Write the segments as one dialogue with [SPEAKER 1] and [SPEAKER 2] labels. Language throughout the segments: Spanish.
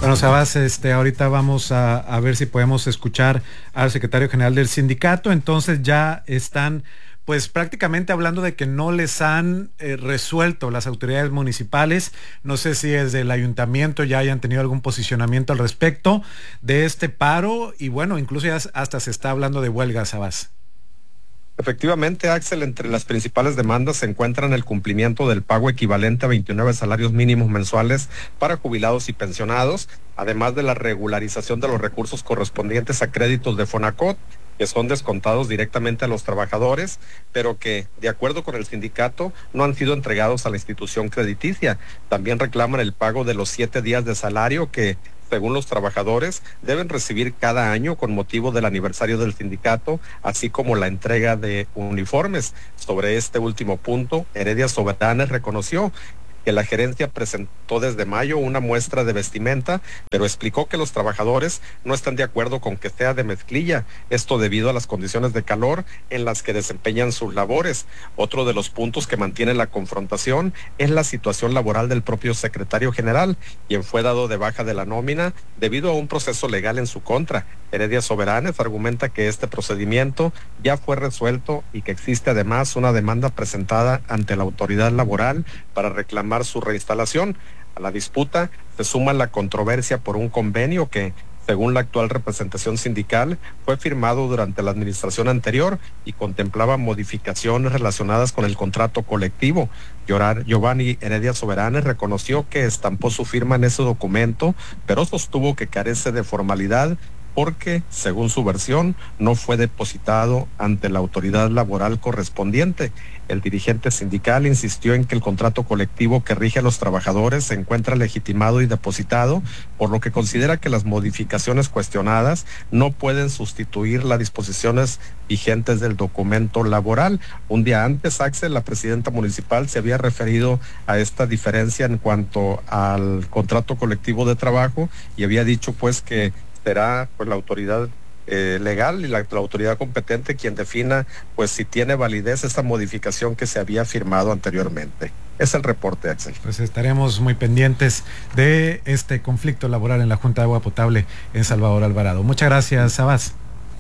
[SPEAKER 1] Bueno, Sabas, ahorita vamos a ver si podemos escuchar al secretario general del sindicato. Entonces ya están pues prácticamente hablando de que no les han resuelto las autoridades municipales. No sé si desde el ayuntamiento ya hayan tenido algún posicionamiento al respecto de este paro y bueno, incluso ya hasta se está hablando de huelga, Sabas.
[SPEAKER 2] Efectivamente, Axel, entre las principales demandas se encuentran el cumplimiento del pago equivalente a 29 salarios mínimos mensuales para jubilados y pensionados, además de la regularización de los recursos correspondientes a créditos de Fonacot, que son descontados directamente a los trabajadores, pero que, de acuerdo con el sindicato, no han sido entregados a la institución crediticia. También reclaman el pago de los 7 días de salario que, según los trabajadores, deben recibir cada año con motivo del aniversario del sindicato, así como la entrega de uniformes. Sobre este último punto, Heredia Soberanes reconoció que la gerencia presentó desde mayo una muestra de vestimenta, pero explicó que los trabajadores no están de acuerdo con que sea de mezclilla, esto debido a las condiciones de calor en las que desempeñan sus labores. Otro de los puntos que mantiene la confrontación es la situación laboral del propio secretario general, quien fue dado de baja de la nómina debido a un proceso legal en su contra. Heredia Soberanes argumenta que este procedimiento ya fue resuelto y que existe además una demanda presentada ante la autoridad laboral para reclamar su reinstalación. A la disputa se suma la controversia por un convenio que, según la actual representación sindical, fue firmado durante la administración anterior y contemplaba modificaciones relacionadas con el contrato colectivo. Giovanni Heredia Soberanes reconoció que estampó su firma en ese documento, pero sostuvo que carece de formalidad porque, según su versión, no fue depositado ante la autoridad laboral correspondiente. El dirigente sindical insistió en que el contrato colectivo que rige a los trabajadores se encuentra legitimado y depositado, por lo que considera que las modificaciones cuestionadas no pueden sustituir las disposiciones vigentes del documento laboral. Un día antes, Axel, la presidenta municipal, se había referido a esta diferencia en cuanto al contrato colectivo de trabajo y había dicho pues que será pues la autoridad legal y la autoridad competente quien defina pues si tiene validez esta modificación que se había firmado anteriormente. Es el reporte, Axel.
[SPEAKER 1] Pues estaremos muy pendientes de este conflicto laboral en la Junta de Agua Potable en Salvador Alvarado. Muchas gracias, Sabas.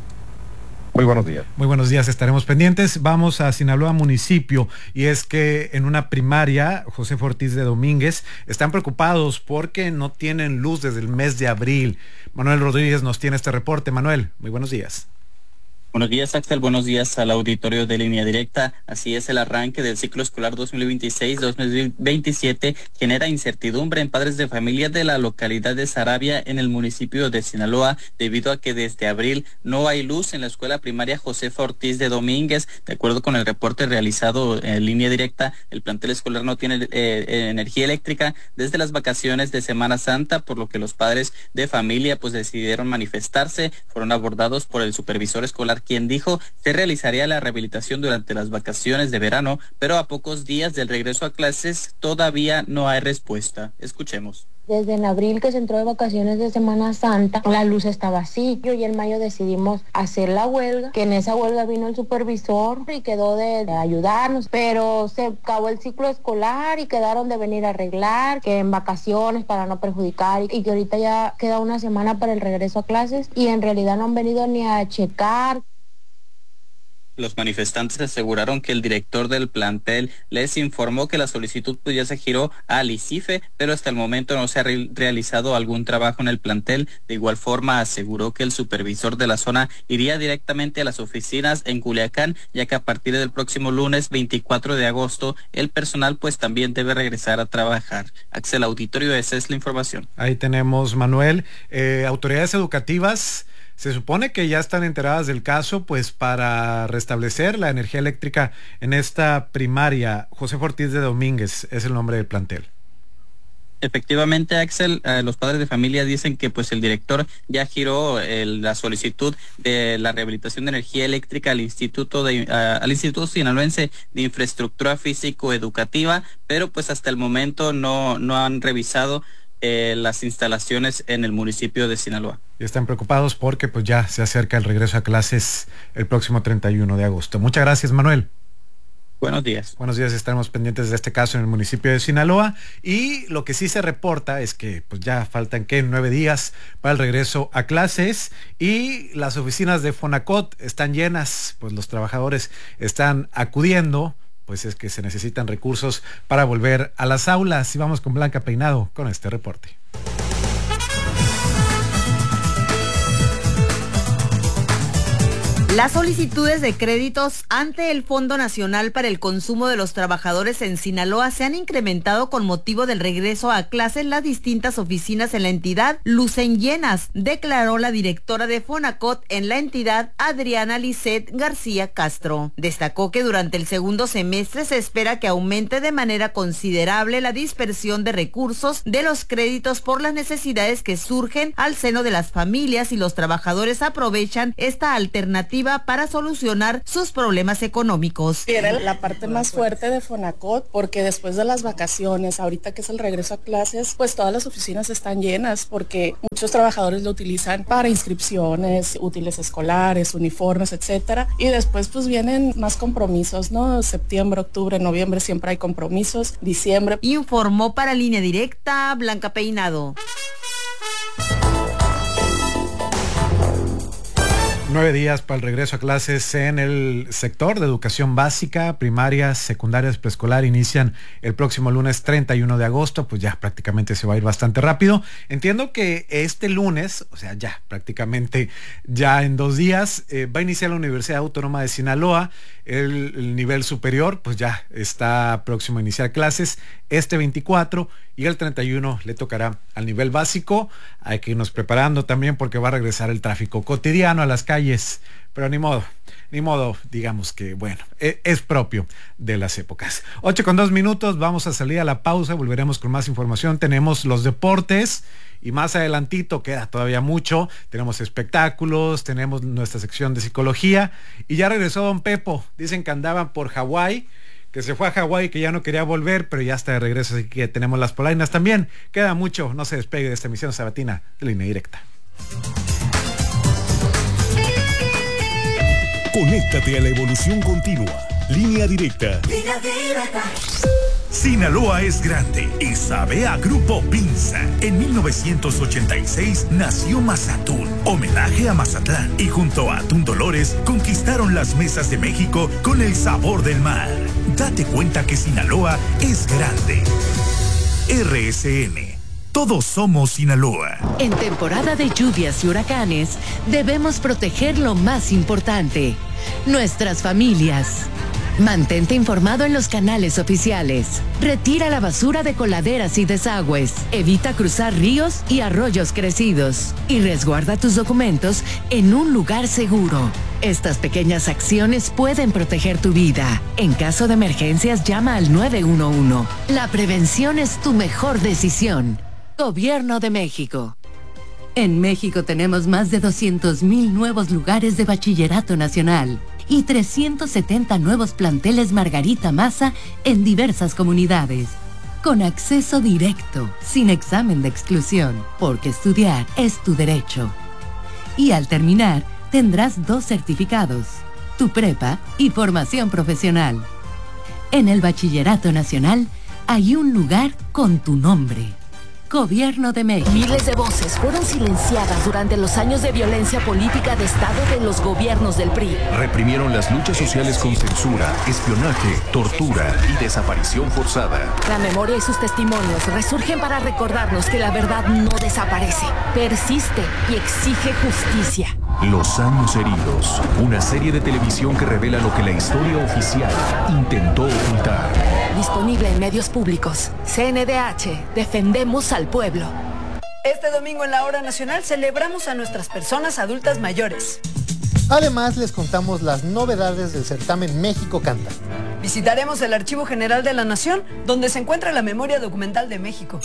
[SPEAKER 2] Muy buenos días.
[SPEAKER 1] Muy buenos días, estaremos pendientes. Vamos a Sinaloa municipio y es que en una primaria, Josefa Ortiz de Domínguez, están preocupados porque no tienen luz desde el mes de abril. Manuel Rodríguez nos tiene este reporte. Manuel, muy buenos días.
[SPEAKER 3] Buenos días, Axel. Buenos días al auditorio de Línea Directa. Así es, el arranque del ciclo escolar 2026-2027 genera incertidumbre en padres de familia de la localidad de Saravia en el municipio de Sinaloa, debido a que desde abril no hay luz en la escuela primaria Josefa Ortiz de Domínguez. De acuerdo con el reporte realizado en Línea Directa, el plantel escolar no tiene energía eléctrica desde las vacaciones de Semana Santa, por lo que los padres de familia pues decidieron manifestarse. Fueron abordados por el supervisor escolar, quien dijo se realizaría la rehabilitación durante las vacaciones de verano, pero a pocos días del regreso a clases todavía no hay respuesta. Escuchemos.
[SPEAKER 4] Desde en abril que se entró de vacaciones de Semana Santa, la luz estaba así. Yo y en mayo decidimos hacer la huelga, que en esa huelga vino el supervisor y quedó de ayudarnos, pero se acabó el ciclo escolar y quedaron de venir a arreglar, que en vacaciones para no perjudicar y que ahorita ya queda una semana para el regreso a clases y en realidad no han venido ni a checar.
[SPEAKER 3] Los manifestantes aseguraron que el director del plantel les informó que la solicitud pues ya se giró al ICIFE, pero hasta el momento no se ha realizado algún trabajo en el plantel. De igual forma, aseguró que el supervisor de la zona iría directamente a las oficinas en Culiacán, ya que a partir del próximo lunes 24 de agosto el personal pues también debe regresar a trabajar. Axel, auditorio, esa es la información.
[SPEAKER 1] Ahí tenemos, Manuel. Autoridades educativas se supone que ya están enteradas del caso, pues para restablecer la energía eléctrica en esta primaria. Josefa Ortiz de Domínguez es el nombre del plantel.
[SPEAKER 3] Efectivamente, Axel, los padres de familia dicen que pues el director ya giró la solicitud de la rehabilitación de energía eléctrica al Instituto Sinaloense de Infraestructura Físico-Educativa, pero pues hasta el momento no han revisado las instalaciones en el municipio de Sinaloa.
[SPEAKER 1] Y están preocupados porque pues ya se acerca el regreso a clases el próximo 31 de agosto. Muchas gracias, Manuel.
[SPEAKER 3] Buenos días.
[SPEAKER 1] Buenos días, estaremos pendientes de este caso en el municipio de Sinaloa. Y lo que sí se reporta es que pues ya faltan 9 días para el regreso a clases y las oficinas de Fonacot están llenas, pues los trabajadores están acudiendo, pues es que se necesitan recursos para volver a las aulas. Y vamos con Blanca Peinado con este reporte.
[SPEAKER 5] Las solicitudes de créditos ante el Fondo Nacional para el Consumo de los Trabajadores en Sinaloa se han incrementado con motivo del regreso a clases. Las distintas oficinas en la entidad lucen llenas, declaró la directora de Fonacot en la entidad, Adriana Lisset García Castro. Destacó que durante el segundo semestre se espera que aumente de manera considerable la dispersión de recursos de los créditos por las necesidades que surgen al seno de las familias y los trabajadores aprovechan esta alternativa para solucionar sus problemas económicos.
[SPEAKER 6] Era la parte más fuerte de Fonacot, porque después de las vacaciones, ahorita que es el regreso a clases, pues todas las oficinas están llenas, porque muchos trabajadores lo utilizan para inscripciones, útiles escolares, uniformes, etcétera, y después pues vienen más compromisos, ¿no? Septiembre, octubre, noviembre siempre hay compromisos, diciembre.
[SPEAKER 5] Informó para Línea Directa Blanca Peinado.
[SPEAKER 1] 9 días para el regreso a clases en el sector de educación básica, primarias, secundarias, preescolar, inician el próximo lunes 31 de agosto, pues ya prácticamente se va a ir bastante rápido. Entiendo que este lunes, o sea, ya prácticamente ya en 2 días, va a iniciar la Universidad Autónoma de Sinaloa, el nivel superior, pues ya está próximo a iniciar clases este 24 y el 31 le tocará al nivel básico. Hay que irnos preparando también porque va a regresar el tráfico cotidiano a las calles, pero ni modo, digamos que bueno, es propio de las épocas. 8:02, vamos a salir a la pausa, volveremos con más información. Tenemos los deportes y más adelantito, queda todavía mucho, tenemos espectáculos, tenemos nuestra sección de psicología y ya regresó don Pepo. Dicen que andaban por Hawái, que se fue a Hawái y que ya no quería volver, pero ya está de regreso, así que tenemos las polainas también. Queda mucho, no se despegue de esta emisión sabatina de Línea Directa.
[SPEAKER 7] Conéctate a la evolución continua. Línea Directa.
[SPEAKER 8] Línea Directa.
[SPEAKER 7] Sinaloa es grande y sabe a Grupo Pinza. En 1986 nació Mazatún, homenaje a Mazatlán, y junto a Atún Dolores conquistaron las mesas de México con el sabor del mar. Date cuenta que Sinaloa es grande. RSN. Todos somos Sinaloa.
[SPEAKER 9] En temporada de lluvias y huracanes, debemos proteger lo más importante, nuestras familias. Mantente informado en los canales oficiales. Retira la basura de coladeras y desagües. Evita cruzar ríos y arroyos crecidos. Y resguarda tus documentos en un lugar seguro. Estas pequeñas acciones pueden proteger tu vida. En caso de emergencias, llama al 911. La prevención es tu mejor decisión. Gobierno de México. En México tenemos más de 200,000 nuevos lugares de bachillerato nacional y 370 nuevos planteles Margarita Maza en diversas comunidades. Con acceso directo, sin examen de exclusión, porque estudiar es tu derecho. Y al terminar, tendrás 2 certificados, tu prepa y formación profesional. En el Bachillerato Nacional hay un lugar con tu nombre. Gobierno de México.
[SPEAKER 10] Miles de voces fueron silenciadas durante los años de violencia política de Estado de los gobiernos del PRI.
[SPEAKER 11] Reprimieron las luchas sociales con censura, espionaje, tortura y desaparición forzada.
[SPEAKER 10] La memoria y sus testimonios resurgen para recordarnos que la verdad no desaparece, persiste y exige justicia.
[SPEAKER 11] Los años heridos, una serie de televisión que revela lo que la historia oficial intentó ocultar.
[SPEAKER 10] Disponible en medios públicos. CNDH, defendemos al pueblo.
[SPEAKER 12] Este domingo en la Hora Nacional celebramos a nuestras personas adultas mayores.
[SPEAKER 13] Además, les contamos las novedades del certamen México Canta.
[SPEAKER 12] Visitaremos el Archivo General de la Nación, donde se encuentra la memoria documental de México.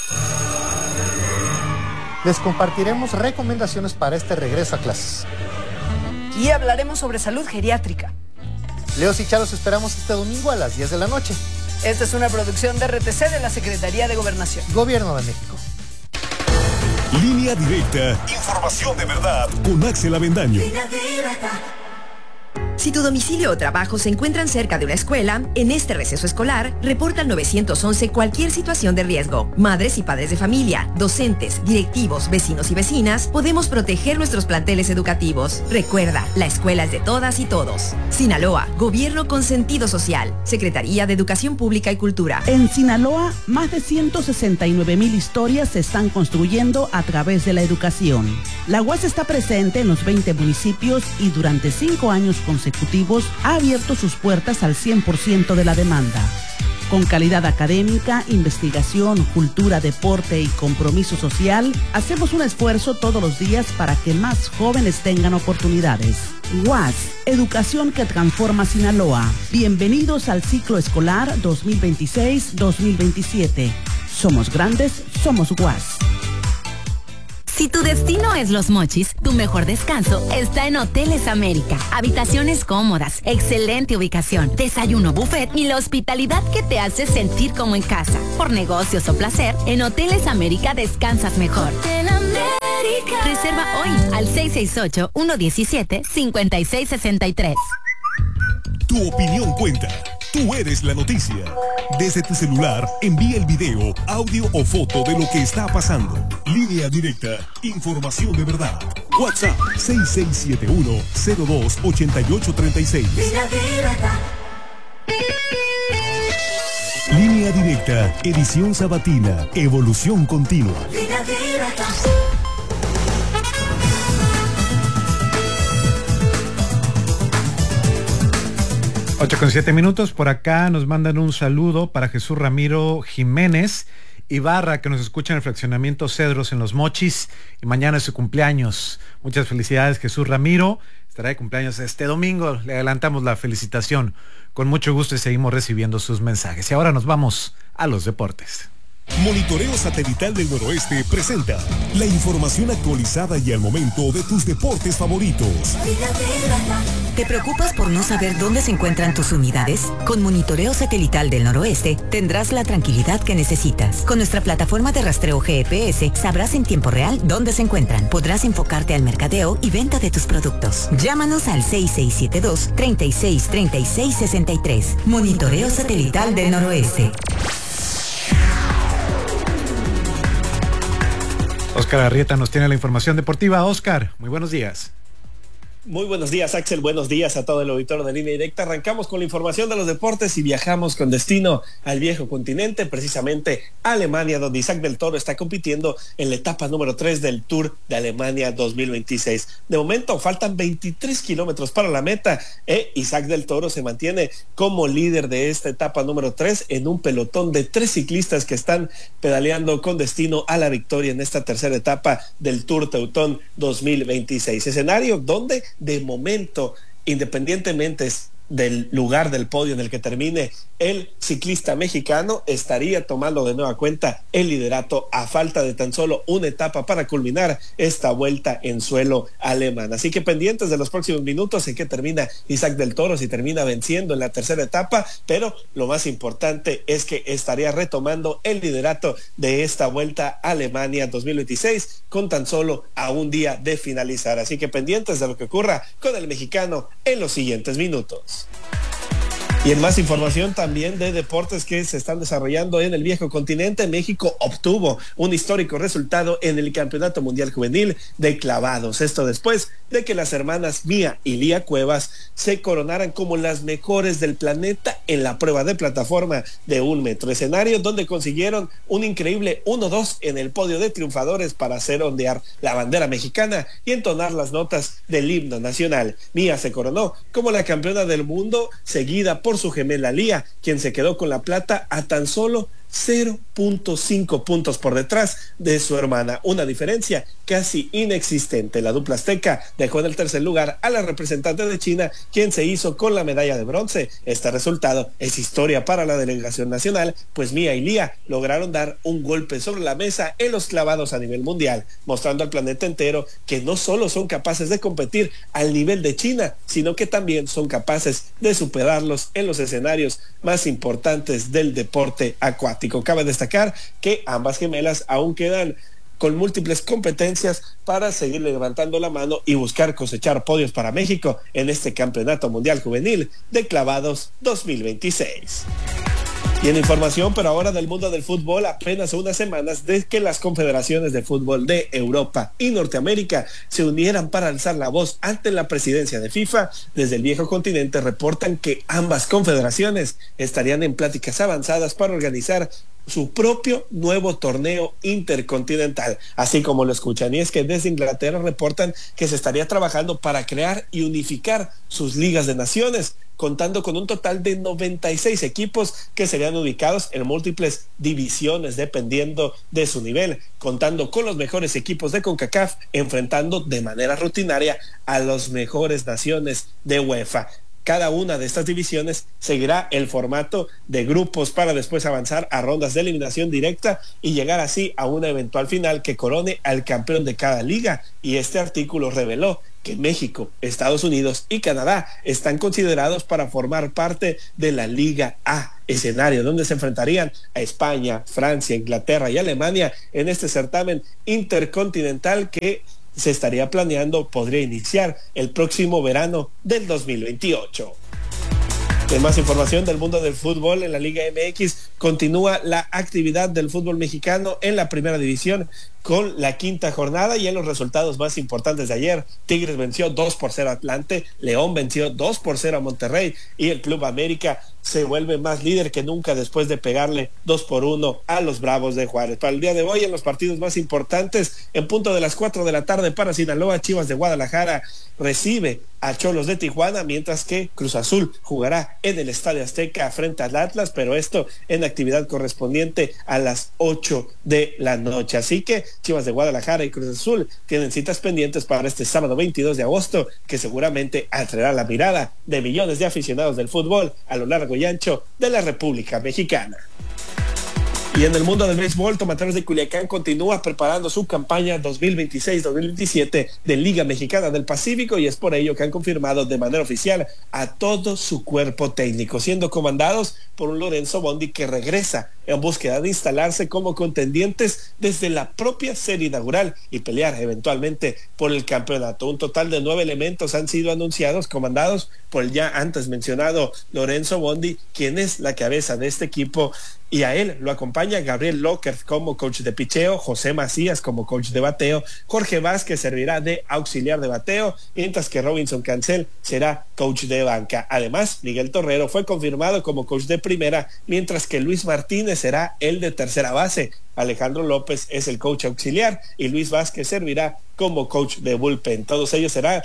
[SPEAKER 13] Les compartiremos recomendaciones para este regreso a clases.
[SPEAKER 12] Y hablaremos sobre salud geriátrica.
[SPEAKER 13] Leos y Charos esperamos este domingo a las 10 de la noche.
[SPEAKER 12] Esta es una producción de RTC de la Secretaría de Gobernación.
[SPEAKER 13] Gobierno de México.
[SPEAKER 7] Línea Directa. Información de verdad con Axel Avendaño.
[SPEAKER 8] Línea Directa. Si tu domicilio o trabajo se encuentran cerca de una escuela, en este receso escolar, reporta al 911 cualquier situación de riesgo. Madres y padres de familia, docentes, directivos, vecinos y vecinas, podemos proteger nuestros planteles educativos. Recuerda, la escuela es de todas y todos. Sinaloa, Gobierno con sentido social. Secretaría de Educación Pública y Cultura.
[SPEAKER 14] En Sinaloa, más de 169,000 historias se están construyendo a través de la educación. La UAS está presente en los 20 municipios y durante 5 años consecutivos ha abierto sus puertas al 100% de la demanda. Con calidad académica, investigación, cultura, deporte y compromiso social, hacemos un esfuerzo todos los días para que más jóvenes tengan oportunidades. UAS, educación que transforma Sinaloa. Bienvenidos al ciclo escolar 2026-2027. Somos grandes, somos UAS.
[SPEAKER 15] Si tu destino es Los Mochis, tu mejor descanso está en Hoteles América. Habitaciones cómodas, excelente ubicación, desayuno buffet y la hospitalidad que te hace sentir como en casa. Por negocios o placer, en Hoteles América descansas mejor. Hotel América. Reserva hoy al 668-117-5663.
[SPEAKER 7] Tu opinión cuenta. Tú eres la noticia. Desde tu celular, envía el video, audio o foto de lo que está pasando. Línea directa, información de verdad. WhatsApp 6671-028836. Línea directa, edición sabatina, evolución continua.
[SPEAKER 1] 8:07. Por acá nos mandan un saludo para Jesús Ramiro Jiménez Ibarra, que nos escucha en el fraccionamiento Cedros en Los Mochis, y mañana es su cumpleaños. Muchas felicidades, Jesús Ramiro. Estará de cumpleaños este domingo. Le adelantamos la felicitación con mucho gusto y seguimos recibiendo sus mensajes. Y ahora nos vamos a los deportes.
[SPEAKER 7] Monitoreo Satelital del Noroeste presenta la información actualizada y al momento de tus deportes favoritos.
[SPEAKER 16] ¿Te preocupas por no saber dónde se encuentran tus unidades? Con Monitoreo Satelital del Noroeste tendrás la tranquilidad que necesitas. Con nuestra plataforma de rastreo GPS sabrás en tiempo real dónde se encuentran. Podrás enfocarte al mercadeo y venta de tus productos. Llámanos al 6672-363663. Monitoreo Satelital del Noroeste.
[SPEAKER 1] Óscar Arrieta nos tiene la información deportiva. Óscar, muy buenos días.
[SPEAKER 17] Muy buenos días, Axel. Buenos días a todo el auditorio de Línea Directa. Arrancamos con la información de los deportes y viajamos con destino al viejo continente, precisamente a Alemania, donde Isaac del Toro está compitiendo en la etapa número 3 del Tour de Alemania 2026. De momento faltan 23 kilómetros para la meta. Isaac del Toro se mantiene como líder de esta etapa número 3 en un pelotón de 3 ciclistas que están pedaleando con destino a la victoria en esta tercera etapa del Tour Teutón 2026. Escenario donde de momento, independientemente del lugar del podio en el que termine el ciclista mexicano, estaría tomando de nueva cuenta el liderato a falta de tan solo una etapa para culminar esta vuelta en suelo alemán. Así que pendientes de los próximos minutos en que termina Isaac del Toro, si termina venciendo en la tercera etapa, pero lo más importante es que estaría retomando el liderato de esta vuelta a Alemania 2026 con tan solo a un día de finalizar. Así que pendientes de lo que ocurra con el mexicano en los siguientes minutos. Y en más información también de deportes que se están desarrollando en el viejo continente, México obtuvo un histórico resultado en el Campeonato Mundial Juvenil de clavados. Esto después de que las hermanas Mía y Lía Cuevas se coronaran como las mejores del planeta en la prueba de plataforma de 1 metro, escenario donde consiguieron un increíble 1-2 en el podio de triunfadores para hacer ondear la bandera mexicana y entonar las notas del himno nacional. Mía se coronó como la campeona del mundo, seguida por su gemela Lía, quien se quedó con la plata a tan solo 0.5 puntos por detrás de su hermana, una diferencia casi inexistente. La dupla azteca dejó en el tercer lugar a la representante de China, quien se hizo con la medalla de bronce. Este resultado es historia para la delegación nacional, pues Mía y Lía lograron dar un golpe sobre la mesa en los clavados a nivel mundial, mostrando al planeta entero que no solo son capaces de competir al nivel de China, sino que también son capaces de superarlos en los escenarios más importantes del deporte acuático. Cabe destacar que ambas gemelas aún quedan con múltiples competencias para seguir levantando la mano y buscar cosechar podios para México en este Campeonato Mundial Juvenil de Clavados 2026. Y en información, pero ahora del mundo del fútbol, apenas unas semanas de que las confederaciones de fútbol de Europa y Norteamérica se unieran para alzar la voz ante la presidencia de FIFA, desde el viejo continente reportan que ambas confederaciones estarían en pláticas avanzadas para organizar su propio nuevo torneo intercontinental, así como lo escuchan. Y es que desde Inglaterra reportan que se estaría trabajando para crear y unificar sus ligas de naciones, contando con un total de 96 equipos que serían ubicados en múltiples divisiones dependiendo de su nivel, contando con los mejores equipos de CONCACAF, enfrentando de manera rutinaria a las mejores naciones de UEFA. Cada una de estas divisiones seguirá el formato de grupos para después avanzar a rondas de eliminación directa y llegar así a una eventual final que corone al campeón de cada liga. Y este artículo reveló que México, Estados Unidos y Canadá están considerados para formar parte de la Liga A, escenario donde se enfrentarían a España, Francia, Inglaterra y Alemania en este certamen intercontinental que se estaría planeando podría iniciar el próximo verano del 2028. En más información del mundo del fútbol, en la Liga MX continúa la actividad del fútbol mexicano en la primera división con la quinta jornada, y en los resultados más importantes de ayer, Tigres venció 2-0 a Atlante, León venció 2-0 a Monterrey y el Club América se vuelve más líder que nunca después de pegarle 2-1 a los Bravos de Juárez. Para el día de hoy, en los partidos más importantes, en punto de las 4 de la tarde para Sinaloa, Chivas de Guadalajara recibe a Cholos de Tijuana, mientras que Cruz Azul jugará en el Estadio Azteca frente al Atlas, pero esto en actividad correspondiente a las 8 de la noche. Así que Chivas de Guadalajara y Cruz Azul tienen citas pendientes para este sábado 22 de agosto, que seguramente atraerá la mirada de millones de aficionados del fútbol a lo largo y ancho de la República Mexicana. Y en el mundo del béisbol, Tomateros de Culiacán continúa preparando su campaña 2026-2027 de Liga Mexicana del Pacífico, y es por ello que han confirmado de manera oficial a todo su cuerpo técnico, siendo comandados por un Lorenzo Bondi que regresa en búsqueda de instalarse como contendientes desde la propia serie inaugural y pelear eventualmente por el campeonato. Un total de 9 elementos han sido anunciados, comandados por el ya antes mencionado Lorenzo Bondi, quien es la cabeza de este equipo, y a él lo acompaña Gabriel Locker como coach de picheo, José Macías como coach de bateo, Jorge Vázquez servirá de auxiliar de bateo, mientras que Robinson Cancel será coach de banca. Además, Miguel Torrero fue confirmado como coach de primera, mientras que Luis Martínez será el de tercera base. Alejandro López es el coach auxiliar y Luis Vázquez servirá como coach de bullpen. Todos ellos serán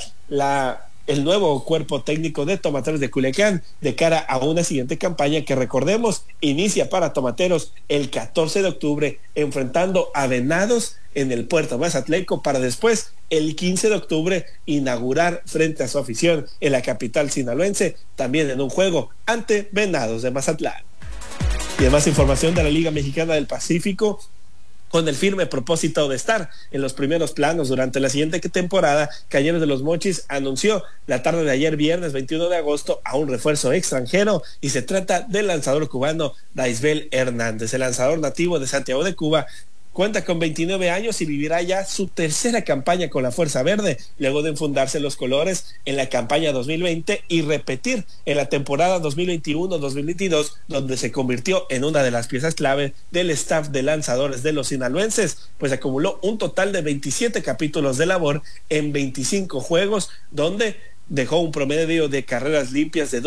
[SPEAKER 17] el nuevo cuerpo técnico de Tomateros de Culiacán de cara a una siguiente campaña que, recordemos, inicia para Tomateros el 14 de octubre enfrentando a Venados en el Puerto Mazatleco, para después el 15 de octubre inaugurar frente a su afición en la capital sinaloense, también en un juego ante Venados de Mazatlán. Y además, información de la Liga Mexicana del Pacífico. Con el firme propósito de estar en los primeros planos durante la siguiente temporada, Cañeros de los Mochis anunció la tarde de ayer, viernes 21 de agosto, a un refuerzo extranjero, y se trata del lanzador cubano Daisbel Hernández. El lanzador nativo de Santiago de Cuba cuenta con 29 años y vivirá ya su tercera campaña con la Fuerza Verde, luego de enfundarse los colores en la campaña 2020 y repetir en la temporada 2021-2022, donde se convirtió en una de las piezas clave del staff de lanzadores de los sinaloenses, pues acumuló un total de 27 capítulos de labor en 25 juegos, donde dejó un promedio de carreras limpias de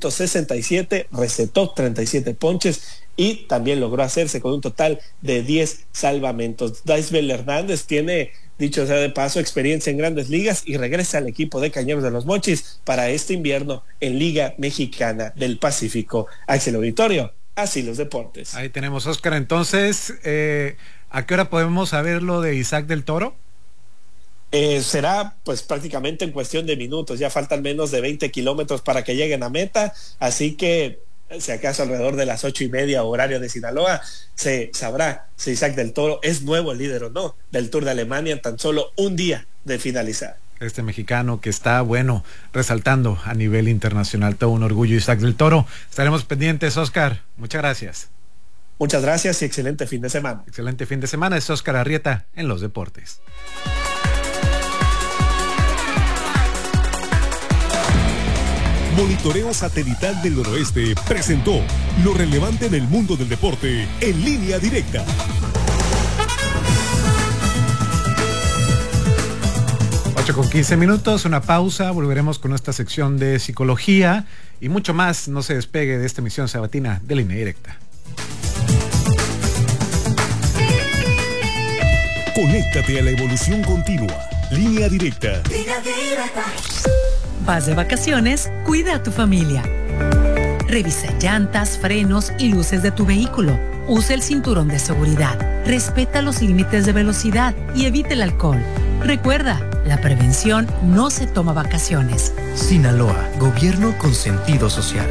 [SPEAKER 17] 2.67, recetó 37 ponches y también logró hacerse con un total de 10 salvamentos. Daisbel Hernández tiene, dicho sea de paso, experiencia en grandes ligas y regresa al equipo de Cañeros de los Mochis para este invierno en Liga Mexicana del Pacífico. Axel Auditorio, así los deportes.
[SPEAKER 1] Ahí tenemos, Oscar. Entonces, ¿a qué hora podemos saber lo de Isaac del Toro?
[SPEAKER 17] Será pues prácticamente en cuestión de minutos, ya faltan menos de 20 kilómetros para que lleguen a meta, así que si acaso alrededor de las 8:30 horario de Sinaloa se sabrá si Isaac del Toro es nuevo líder o no del Tour de Alemania en tan solo un día de finalizar.
[SPEAKER 1] Este mexicano que está, resaltando a nivel internacional, todo un orgullo, Isaac del Toro. Estaremos pendientes, Oscar. Muchas gracias.
[SPEAKER 17] Muchas gracias y excelente fin de semana.
[SPEAKER 1] Excelente fin de semana. Es Óscar Arrieta en los deportes.
[SPEAKER 7] Monitoreo Satelital del Noroeste presentó lo relevante en el mundo del deporte en línea directa.
[SPEAKER 1] Con 15 minutos, una pausa, volveremos con nuestra sección de psicología y mucho más. No se despegue de esta emisión sabatina de Línea Directa.
[SPEAKER 7] Conéctate a la evolución continua. Línea Directa.
[SPEAKER 18] Línea Directa.
[SPEAKER 19] Vas de vacaciones, cuida a tu familia. Revisa llantas, frenos y luces de tu vehículo. Usa el cinturón de seguridad. Respeta los límites de velocidad y evita el alcohol. Recuerda, la prevención no se toma vacaciones.
[SPEAKER 20] Sinaloa, gobierno con sentido social.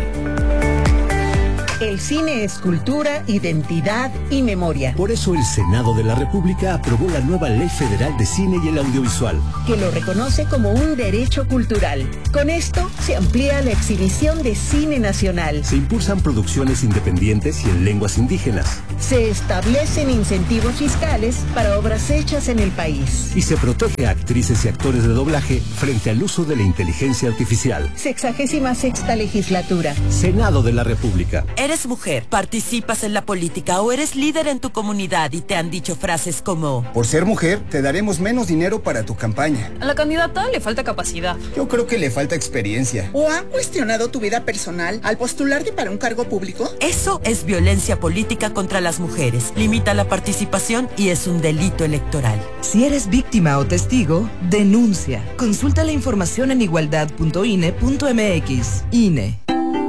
[SPEAKER 21] El cine es cultura, identidad y memoria.
[SPEAKER 22] Por eso el Senado de la República aprobó la nueva Ley Federal de Cine y el Audiovisual,
[SPEAKER 21] que lo reconoce como un derecho cultural. Con esto se amplía la exhibición de cine nacional.
[SPEAKER 22] Se impulsan producciones independientes y en lenguas indígenas.
[SPEAKER 21] Se establecen incentivos fiscales para obras hechas en el país.
[SPEAKER 22] Y se protege a actrices y actores de doblaje frente al uso de la inteligencia artificial.
[SPEAKER 21] 66ª legislatura.
[SPEAKER 22] Senado de la República.
[SPEAKER 23] Eres mujer, participas en la política o eres líder en tu comunidad y te han dicho frases como:
[SPEAKER 24] por ser mujer, te daremos menos dinero para tu campaña.
[SPEAKER 12] A la candidata le falta capacidad.
[SPEAKER 24] Yo creo que le falta experiencia.
[SPEAKER 25] ¿O han cuestionado tu vida personal al postularte para un cargo público?
[SPEAKER 23] Eso es violencia política contra las mujeres. Limita la participación y es un delito electoral.
[SPEAKER 26] Si eres víctima o testigo, denuncia. Consulta la información en igualdad.ine.mx. INE.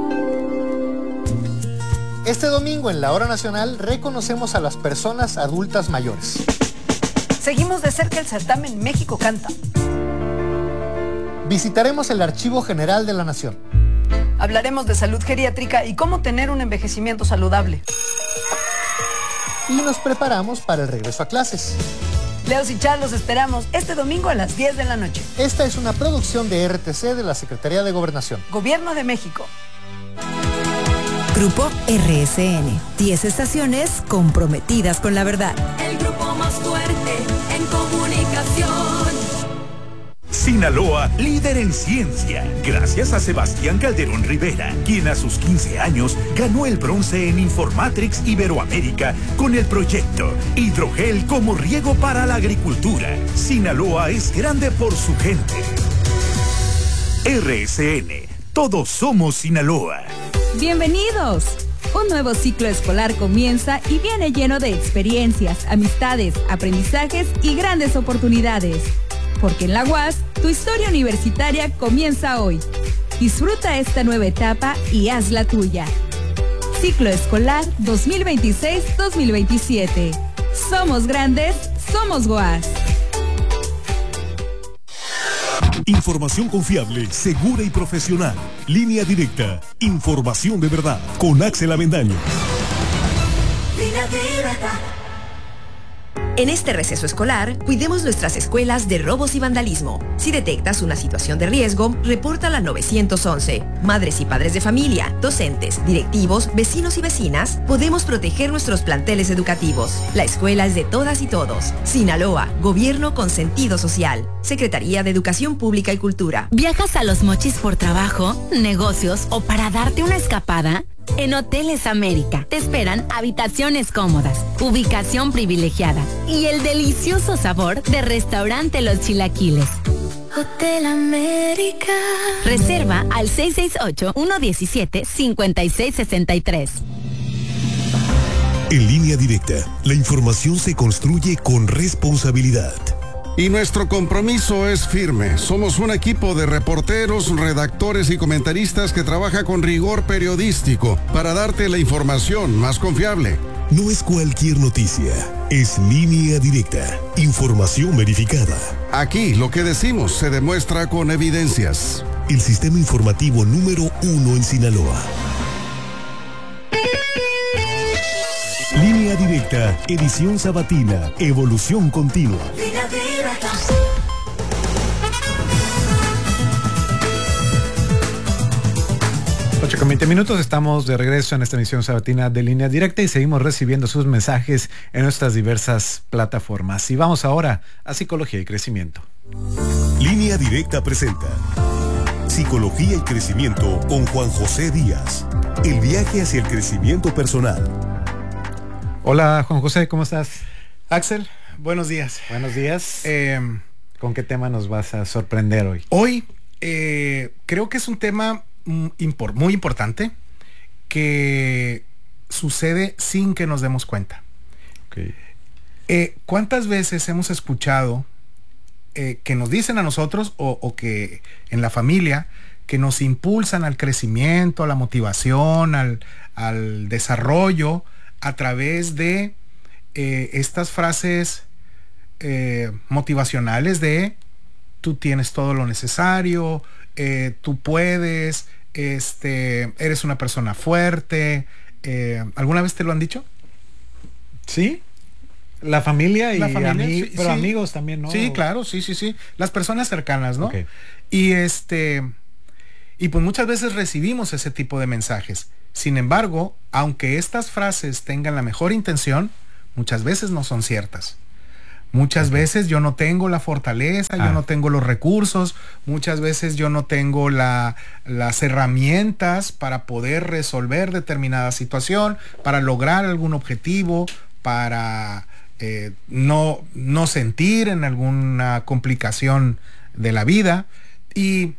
[SPEAKER 13] Este domingo en la Hora Nacional reconocemos a las personas adultas mayores.
[SPEAKER 12] Seguimos de cerca el certamen México Canta.
[SPEAKER 13] Visitaremos el Archivo General de la Nación.
[SPEAKER 12] Hablaremos de salud geriátrica y cómo tener un envejecimiento saludable.
[SPEAKER 13] Y nos preparamos para el regreso a clases.
[SPEAKER 12] Leos y Char los esperamos este domingo a las 10 de la noche.
[SPEAKER 13] Esta es una producción de RTC de la Secretaría de Gobernación.
[SPEAKER 12] Gobierno de México.
[SPEAKER 16] Grupo RSN. 10 estaciones comprometidas con la verdad.
[SPEAKER 18] El grupo más fuerte en comunicación.
[SPEAKER 7] Sinaloa, líder en ciencia, gracias a Sebastián Calderón Rivera, quien a sus 15 años ganó el bronce en Informatrix Iberoamérica con el proyecto Hidrogel como riego para la agricultura. Sinaloa es grande por su gente. RSN, todos somos Sinaloa.
[SPEAKER 27] ¡Bienvenidos! Un nuevo ciclo escolar comienza y viene lleno de experiencias, amistades, aprendizajes y grandes oportunidades. Porque en la UAS, tu historia universitaria comienza hoy. Disfruta esta nueva etapa y haz la tuya. Ciclo escolar 2026-2027. Somos grandes, somos UAS.
[SPEAKER 7] Información confiable, segura y profesional. Línea Directa. Información de verdad. Con Axel Avendaño.
[SPEAKER 18] Línea Directa.
[SPEAKER 8] En este receso escolar, cuidemos nuestras escuelas de robos y vandalismo. Si detectas una situación de riesgo, repórtala al 911. Madres y padres de familia, docentes, directivos, vecinos y vecinas, podemos proteger nuestros planteles educativos. La escuela es de todas y todos. Sinaloa, gobierno con sentido social. Secretaría de Educación Pública y Cultura.
[SPEAKER 15] ¿Viajas a Los Mochis por trabajo, negocios o para darte una escapada? En Hoteles América te esperan habitaciones cómodas, ubicación privilegiada y el delicioso sabor de restaurante Los Chilaquiles.
[SPEAKER 18] Hotel América.
[SPEAKER 15] Reserva al 668-117-5663.
[SPEAKER 7] En Línea Directa, la información se construye con responsabilidad.
[SPEAKER 28] Y nuestro compromiso es firme. Somos un equipo de reporteros, redactores y comentaristas que trabaja con rigor periodístico para darte la información más confiable.
[SPEAKER 7] No es cualquier noticia, es Línea Directa, información verificada.
[SPEAKER 28] Aquí lo que decimos se demuestra con evidencias.
[SPEAKER 7] El sistema informativo número 1 en Sinaloa. Línea Directa, edición sabatina, evolución continua.
[SPEAKER 18] Línea Directa.
[SPEAKER 1] 8:20, estamos de regreso en esta emisión sabatina de Línea Directa y seguimos recibiendo sus mensajes en nuestras diversas plataformas. Y vamos ahora a Psicología y Crecimiento.
[SPEAKER 22] Línea Directa presenta Psicología y Crecimiento con Juan José Díaz. El viaje hacia el crecimiento personal.
[SPEAKER 1] Hola Juan José, ¿cómo estás?
[SPEAKER 2] Axel, buenos días.
[SPEAKER 1] Buenos días. ¿Con qué tema nos vas a sorprender hoy?
[SPEAKER 2] Hoy creo que es un tema muy importante que sucede sin que nos demos cuenta.
[SPEAKER 1] Okay.
[SPEAKER 2] ¿Cuántas veces hemos escuchado que nos dicen a nosotros o que en la familia que nos impulsan al crecimiento, a la motivación, al desarrollo a través de estas frases motivacionales de tú tienes todo lo necesario, tú puedes, eres una persona fuerte? ¿Alguna vez te lo han dicho?
[SPEAKER 1] Sí. La familia y
[SPEAKER 2] sí,
[SPEAKER 1] pero
[SPEAKER 2] sí.
[SPEAKER 1] Amigos también, ¿no?
[SPEAKER 2] Sí, claro, sí. Las personas cercanas, ¿no?
[SPEAKER 1] Okay.
[SPEAKER 2] Y pues muchas veces recibimos ese tipo de mensajes. Sin embargo, aunque estas frases tengan la mejor intención, muchas veces no son ciertas. Muchas veces yo no tengo la fortaleza, yo no tengo los recursos, muchas veces yo no tengo las herramientas para poder resolver determinada situación, para lograr algún objetivo, para no sentir en alguna complicación de la vida. Y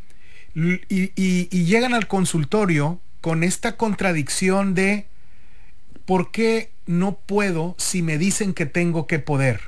[SPEAKER 2] llegan al consultorio con esta contradicción de ¿por qué no puedo si me dicen que tengo que poder?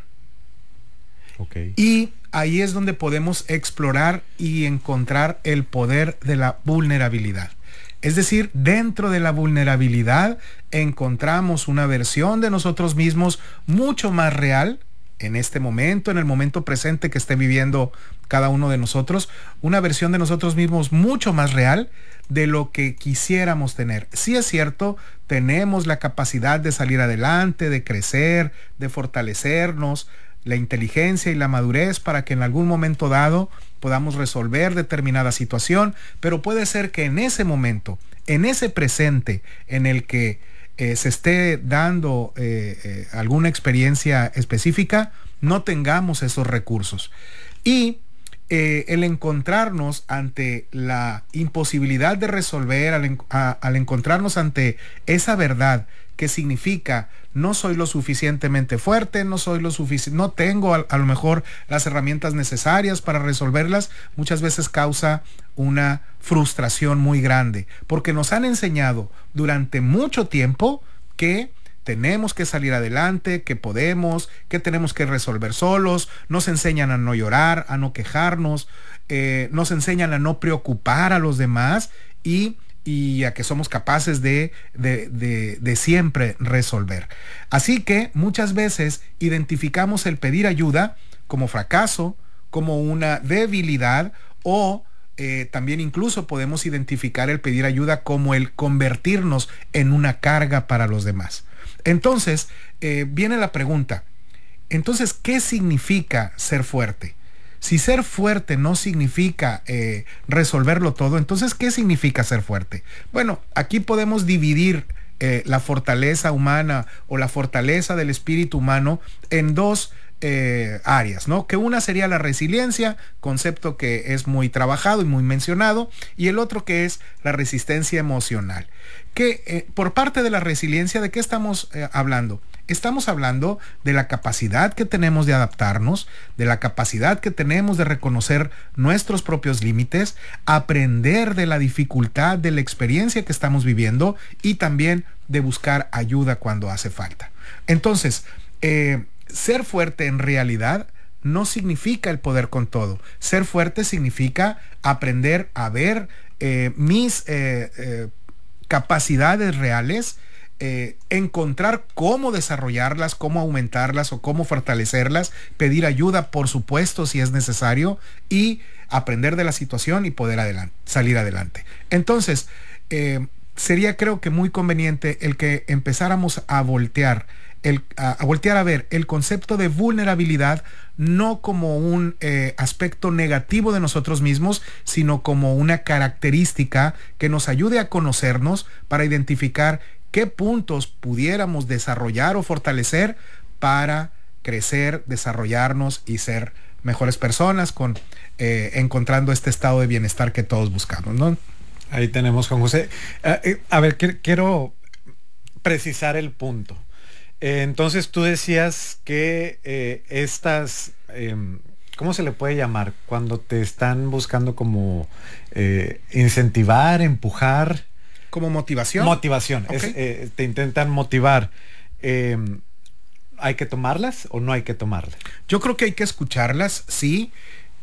[SPEAKER 1] Okay.
[SPEAKER 2] Y ahí es donde podemos explorar y encontrar el poder de la vulnerabilidad. Es decir, dentro de la vulnerabilidad encontramos una versión de nosotros mismos mucho más real en este momento, en el momento presente que esté viviendo cada uno de nosotros, una versión de nosotros mismos mucho más real de lo que quisiéramos tener. Sí es cierto, tenemos la capacidad de salir adelante, de crecer, de fortalecernos, la inteligencia y la madurez para que en algún momento dado podamos resolver determinada situación, pero puede ser que en ese momento, en ese presente en el que se esté dando alguna experiencia específica, no tengamos esos recursos. Y el encontrarnos ante la imposibilidad de resolver, al encontrarnos ante esa verdad que significa no soy lo suficientemente fuerte, no tengo a lo mejor las herramientas necesarias para resolverlas, muchas veces causa una frustración muy grande, porque nos han enseñado durante mucho tiempo que tenemos que salir adelante, que podemos, que tenemos que resolver solos. Nos enseñan a no llorar, a no quejarnos, nos enseñan a no preocupar a los demás y a que somos capaces de siempre resolver. Así que muchas veces identificamos el pedir ayuda como fracaso, como una debilidad, o también incluso podemos identificar el pedir ayuda como el convertirnos en una carga para los demás. Entonces, viene la pregunta, entonces, ¿qué significa ser fuerte? Si ser fuerte no significa resolverlo todo, entonces, ¿qué significa ser fuerte? Bueno, aquí podemos dividir la fortaleza humana o la fortaleza del espíritu humano en dos áreas, ¿no? Que una sería la resiliencia, concepto que es muy trabajado y muy mencionado, y el otro que es la resistencia emocional. Que por parte de la resiliencia, ¿de qué estamos hablando? Estamos hablando de la capacidad que tenemos de adaptarnos, de la capacidad que tenemos de reconocer nuestros propios límites, aprender de la dificultad de la experiencia que estamos viviendo y también de buscar ayuda cuando hace falta. Entonces, ser fuerte en realidad no significa el poder con todo. Ser fuerte significa aprender a ver mis capacidades reales, encontrar cómo desarrollarlas, cómo aumentarlas o cómo fortalecerlas, pedir ayuda, por supuesto, si es necesario, y aprender de la situación y poder salir adelante. Entonces, sería, creo que muy conveniente el que empezáramos a voltear a voltear a ver el concepto de vulnerabilidad no como un aspecto negativo de nosotros mismos, sino como una característica que nos ayude a conocernos para identificar qué puntos pudiéramos desarrollar o fortalecer para crecer, desarrollarnos y ser mejores personas encontrando este estado de bienestar que todos buscamos, ¿no?
[SPEAKER 1] Ahí tenemos, Juan José. A ver, quiero precisar el punto. Entonces tú decías que estas, ¿cómo se le puede llamar? Cuando te están buscando como incentivar, empujar.
[SPEAKER 2] ¿Como motivación?
[SPEAKER 1] Motivación.
[SPEAKER 2] Okay.
[SPEAKER 1] Te intentan motivar. ¿Hay que tomarlas o no hay que tomarlas?
[SPEAKER 2] Yo creo que hay que escucharlas, sí.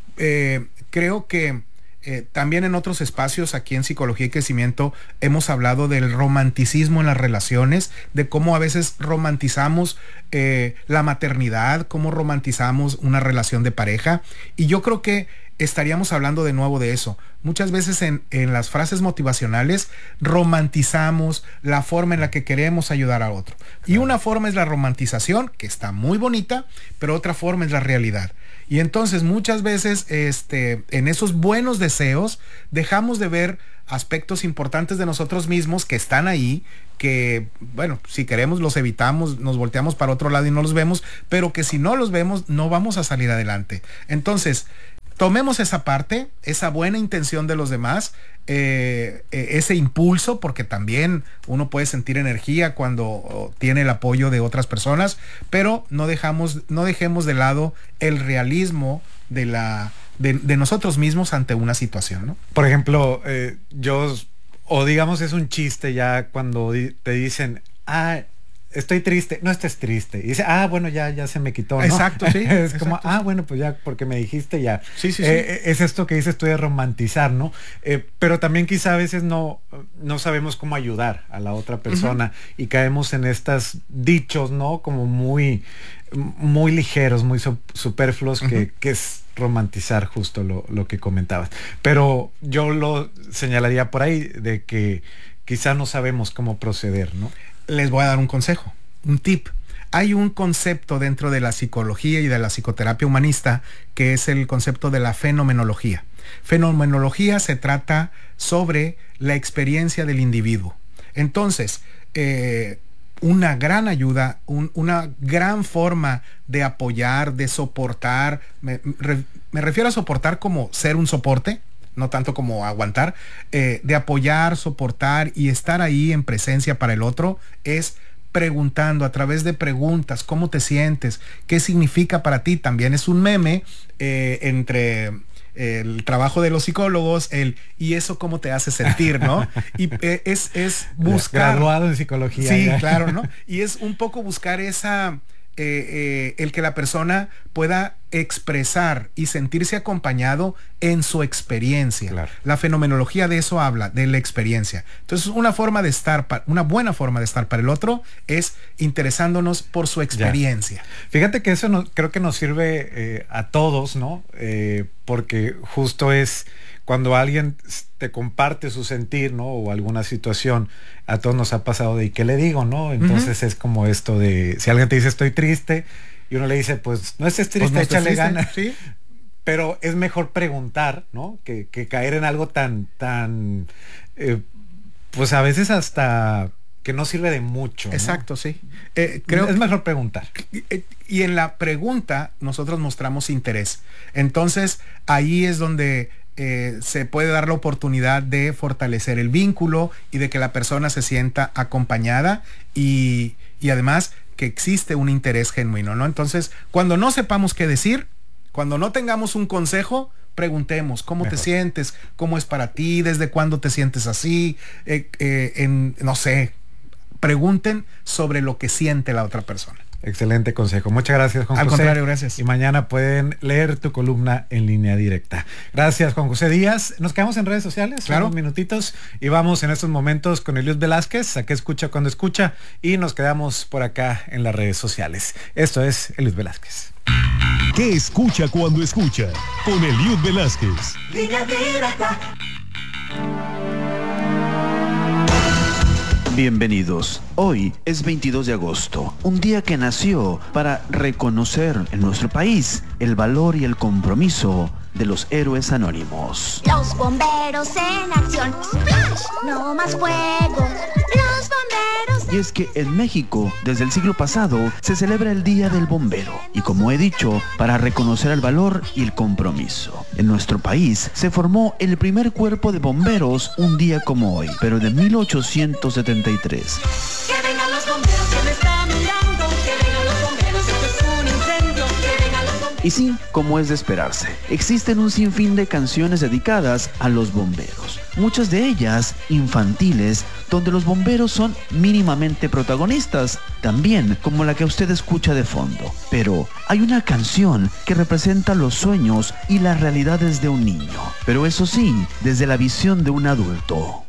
[SPEAKER 2] Creo que también en otros espacios aquí en Psicología y Crecimiento hemos hablado del romanticismo en las relaciones, de cómo a veces romantizamos la maternidad, cómo romantizamos una relación de pareja, y yo creo que estaríamos hablando de nuevo de eso. Muchas veces en las frases motivacionales romantizamos la forma en la que queremos ayudar a otro. Y una forma es la romantización, que está muy bonita, pero otra forma es la realidad. Y entonces muchas veces en esos buenos deseos dejamos de ver aspectos importantes de nosotros mismos que están ahí, que, bueno, si queremos los evitamos, nos volteamos para otro lado y no los vemos, pero que si no los vemos no vamos a salir adelante. Entonces, tomemos esa parte, esa buena intención de los demás, ese impulso, porque también uno puede sentir energía cuando tiene el apoyo de otras personas, pero no dejemos de lado el realismo de nosotros mismos ante una situación, ¿no?
[SPEAKER 1] Por ejemplo, o digamos es un chiste ya cuando te dicen, estoy triste, no estés triste. Y dice, bueno, ya se me quitó, ¿no?
[SPEAKER 2] Exacto, sí.
[SPEAKER 1] Es
[SPEAKER 2] exacto.
[SPEAKER 1] como, bueno, pues ya porque me dijiste ya.
[SPEAKER 2] Sí.
[SPEAKER 1] Es esto que dices tú de romantizar, ¿no? Pero también quizá a veces no sabemos cómo ayudar a la otra persona y caemos en estos dichos, ¿no? Como muy ligeros, muy superfluos, que es romantizar justo lo que comentabas. Pero yo lo señalaría por ahí de que quizá no sabemos cómo proceder, ¿no?
[SPEAKER 2] Les voy a dar un consejo, un tip. Hay un concepto dentro de la psicología y de la psicoterapia humanista que es el concepto de la fenomenología. Fenomenología se trata sobre la experiencia del individuo. Entonces, una gran ayuda, una gran forma de apoyar, de soportar, me refiero a soportar como ser un soporte, no tanto como aguantar, de apoyar, soportar y estar ahí en presencia para el otro, es preguntando a través de preguntas, ¿cómo te sientes? ¿Qué significa para ti? También es un meme entre el trabajo de los psicólogos, ¿y eso cómo te hace sentir, no? Y es buscar...
[SPEAKER 1] Graduado en psicología.
[SPEAKER 2] Sí,
[SPEAKER 1] ya.
[SPEAKER 2] Claro, ¿no? Y es un poco buscar esa... el que la persona pueda expresar y sentirse acompañado en su experiencia.
[SPEAKER 1] Claro.
[SPEAKER 2] La fenomenología de eso habla, de la experiencia. Entonces, una buena forma de estar para el otro es interesándonos por su experiencia.
[SPEAKER 1] Ya. Fíjate que eso creo que nos sirve a todos, ¿no? Porque justo es cuando alguien te comparte su sentir, ¿no? O alguna situación, a todos nos ha pasado de ¿y qué le digo, no? Entonces es como esto de, si alguien te dice estoy triste, y uno le dice, pues no estés triste, pues no échale ganas.
[SPEAKER 2] ¿Sí?
[SPEAKER 1] Pero es mejor preguntar, ¿no? Que caer en algo tan pues a veces hasta que no sirve de mucho, ¿no?
[SPEAKER 2] Exacto, sí. Creo
[SPEAKER 1] es mejor preguntar.
[SPEAKER 2] Y en la pregunta nosotros mostramos interés. Entonces ahí es donde se puede dar la oportunidad de fortalecer el vínculo y de que la persona se sienta acompañada y además que existe un interés genuino, ¿no? Entonces, cuando no sepamos qué decir, cuando no tengamos un consejo, preguntemos, ¿cómo te sientes? ¿Cómo es para ti? ¿Desde cuándo te sientes así? No sé, pregunten sobre lo que siente la otra persona.
[SPEAKER 1] Excelente consejo. Muchas gracias, Juan José.
[SPEAKER 2] Al contrario, gracias.
[SPEAKER 1] Y mañana pueden leer tu columna en Línea Directa. Gracias, Juan José Díaz. Nos quedamos en redes sociales,
[SPEAKER 2] claro,
[SPEAKER 1] unos minutitos, y vamos en estos momentos con Eliud Velázquez, a qué escucha cuando escucha, y nos quedamos por acá en las redes sociales. Esto es Eliud Velázquez.
[SPEAKER 22] ¿Qué escucha cuando escucha? Con Eliud Velázquez.
[SPEAKER 18] Línea Directa.
[SPEAKER 3] Bienvenidos. Hoy es 22 de agosto, un día que nació para reconocer en nuestro país el valor y el compromiso de los héroes anónimos.
[SPEAKER 4] Los bomberos en acción. ¡Splash! No más fuego. Los bomberos.
[SPEAKER 3] Y es que en México, desde el siglo pasado, se celebra el Día del Bombero. Y como he dicho, para reconocer el valor y el compromiso. En nuestro país se formó el primer cuerpo de bomberos un día como hoy, pero de 1873.
[SPEAKER 18] Que vengan los bomberos, que me está mirando. Que vengan los bomberos, esto es un incendio. Que vengan los bomberos.
[SPEAKER 3] Y sí, como es de esperarse, existen un sinfín de canciones dedicadas a los bomberos. Muchas de ellas infantiles, donde los bomberos son mínimamente protagonistas, también como la que usted escucha de fondo. Pero hay una canción que representa los sueños y las realidades de un niño, pero eso sí, desde la visión de un adulto.